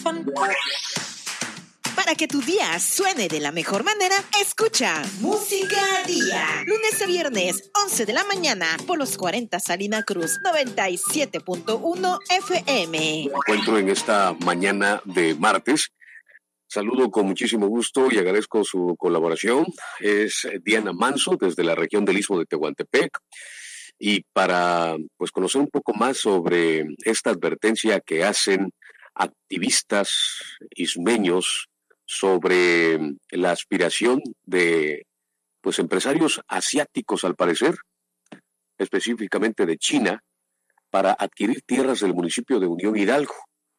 Para que tu día suene de la mejor manera, escucha Música Día. Lunes a viernes, 11 de la mañana, por los 40 Salina Cruz, 97.1 FM. Me encuentro en esta mañana de martes. Saludo con muchísimo gusto y agradezco su colaboración. Es Diana Manso, desde la región del Istmo de Tehuantepec. Y para conocer un poco más sobre esta advertencia que hacen activistas ismeños sobre la aspiración de empresarios asiáticos, al parecer, específicamente de China, para adquirir tierras del municipio de Unión Hidalgo.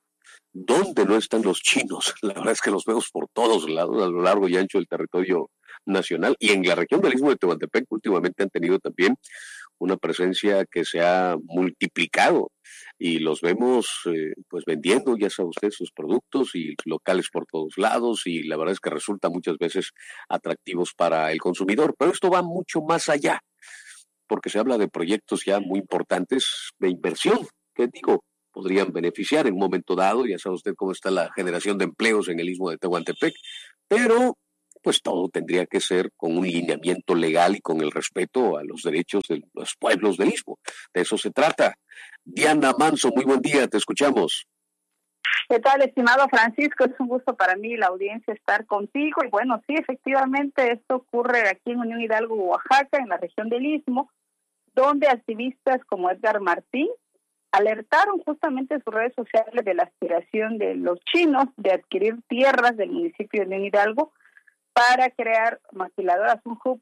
¿Dónde no están los chinos? La verdad es que los vemos por todos lados, a lo largo y ancho del territorio nacional, y en la región del Istmo de Tehuantepec últimamente han tenido también una presencia que se ha multiplicado, y los vemos vendiendo, ya sabe usted, sus productos y locales por todos lados, y la verdad es que resulta muchas veces atractivos para el consumidor. Pero esto va mucho más allá, porque se habla de proyectos ya muy importantes de inversión, que podrían beneficiar en un momento dado. Ya sabe usted cómo está la generación de empleos en el Istmo de Tehuantepec, pero todo tendría que ser con un lineamiento legal y con el respeto a los derechos de los pueblos del Istmo. De eso se trata. Diana Manso, muy buen día, te escuchamos. ¿Qué tal, estimado Francisco? Es un gusto para mí y la audiencia estar contigo. Y bueno, sí, efectivamente, esto ocurre aquí en Unión Hidalgo, Oaxaca, en la región del Istmo, donde activistas como Edgar Martín alertaron justamente en sus redes sociales de la aspiración de los chinos de adquirir tierras del municipio de Unión Hidalgo para crear maquiladoras, un hub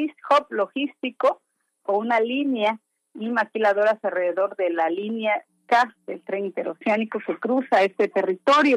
logístico o una línea y maquiladoras alrededor de la línea K del tren interoceánico que cruza este territorio.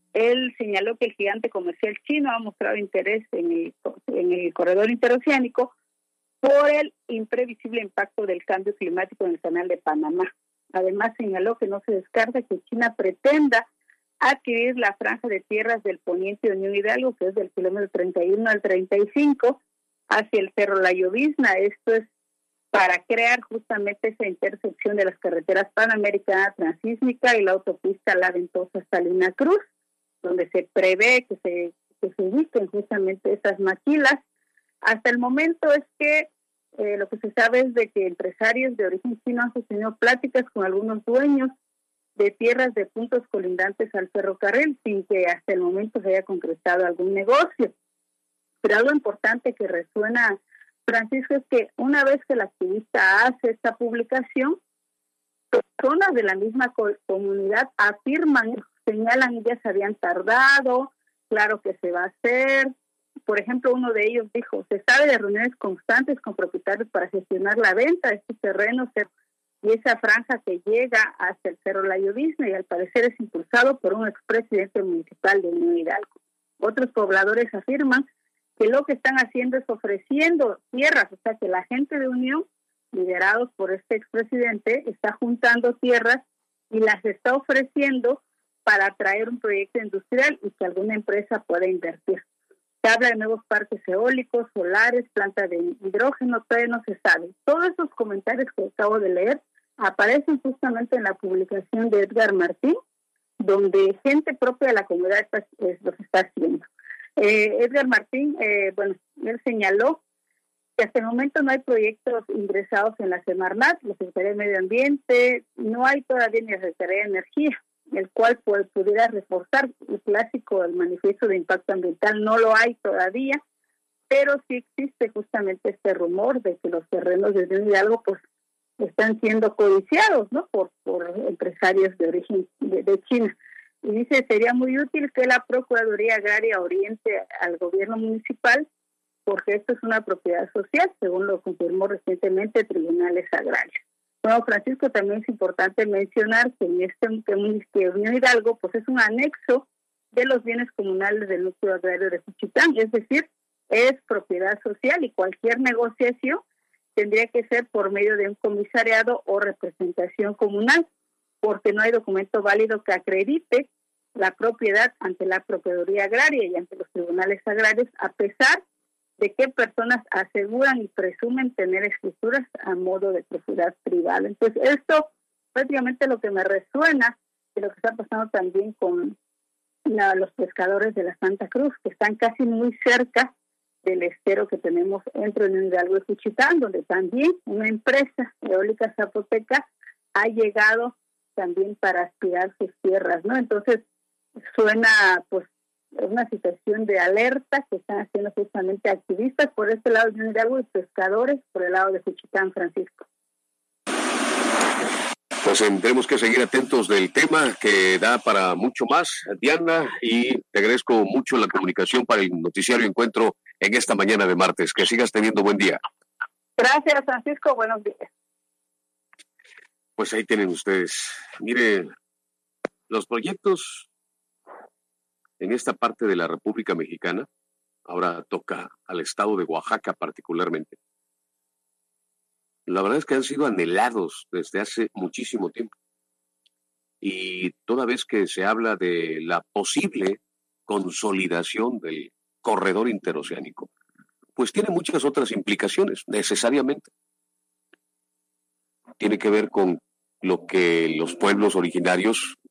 Él señaló que el gigante comercial chino ha mostrado interés en el corredor interoceánico por el imprevisible impacto del cambio climático en el canal de Panamá. Además, señaló que no se descarta que China pretenda adquirir la franja de tierras del poniente de Unión Hidalgo, que es del kilómetro 31 al 35, hacia el Cerro La Llovizna. Esto es para crear justamente esa intersección de las carreteras Panamericana Transísmica y la autopista La Ventosa Salina Cruz, donde se prevé que se ubiquen justamente esas maquilas. Hasta el momento es que lo que se sabe es de que empresarios de origen chino han sostenido pláticas con algunos dueños de tierras de puntos colindantes al ferrocarril, sin que hasta el momento se haya concretado algún negocio. Pero algo importante que resuena, Francisco, es que una vez que el activista hace esta publicación, personas de la misma comunidad afirman, señalan, ya se habían tardado, claro que se va a hacer. Por ejemplo, uno de ellos dijo, se sabe de reuniones constantes con propietarios para gestionar la venta de estos terrenos y esa franja que llega hasta el Cerro La Llovizna, y al parecer es impulsado por un expresidente municipal de Unión Hidalgo. Otros pobladores afirman que lo que están haciendo es ofreciendo tierras, o sea que la gente de Unión, liderados por este expresidente, está juntando tierras y las está ofreciendo para atraer un proyecto industrial y que alguna empresa pueda invertir. Se habla de nuevos parques eólicos, solares, plantas de hidrógeno, todavía no se sabe. Todos esos comentarios que acabo de leer aparecen justamente en la publicación de Edgar Martín, donde gente propia de la comunidad los está haciendo. Edgar Martín, él señaló que hasta el momento no hay proyectos ingresados en la Semarnat, la Secretaría de Medio Ambiente, no hay todavía ni la Secretaría de Energía, el cual pudiera reforzar el clásico del manifiesto de impacto ambiental. No lo hay todavía, pero sí existe justamente este rumor de que los terrenos de Unión Hidalgo están siendo codiciados, ¿no?, por empresarios de origen de China. Y dice, sería muy útil que la Procuraduría Agraria oriente al gobierno municipal, porque esto es una propiedad social, según lo confirmó recientemente tribunales agrarios. Bueno, Francisco, también es importante mencionar que que Unión Hidalgo es un anexo de los bienes comunales del núcleo agrario de Juchitán, es decir, es propiedad social, y cualquier negociación tendría que ser por medio de un comisariado o representación comunal, porque no hay documento válido que acredite la propiedad ante la Procuraduría Agraria y ante los tribunales agrarios, a pesar de que personas aseguran y presumen tener escrituras a modo de propiedad privada. Entonces, esto prácticamente lo que me resuena de lo que está pasando también con los pescadores de la Santa Cruz, que están casi muy cerca del estero que tenemos entre Unión Hidalgo y Juchitán, donde también una empresa eólica zapoteca ha llegado también para aspirar sus tierras, ¿no? Entonces suena pues una situación de alerta que están haciendo justamente activistas por este lado de Unión Hidalgo y pescadores por el lado de Juchitán, Francisco. Pues tendremos que seguir atentos del tema que da para mucho más, Diana, y te agradezco mucho la comunicación para el noticiario Encuentro en esta mañana de martes. Que sigas teniendo buen día. Gracias, Francisco. Buenos días. Pues ahí tienen ustedes. Mire, los proyectos en esta parte de la República Mexicana, ahora toca al estado de Oaxaca particularmente. La verdad es que han sido anhelados desde hace muchísimo tiempo. Y toda vez que se habla de la posible consolidación del corredor interoceánico, pues tiene muchas otras implicaciones, necesariamente. Tiene que ver con lo que los pueblos originarios